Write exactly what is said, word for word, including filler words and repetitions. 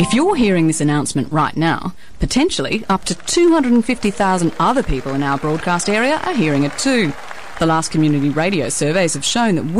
If you're hearing this announcement right now, potentially up to two hundred fifty thousand other people in our broadcast area are hearing it too. The last community radio surveys have shown that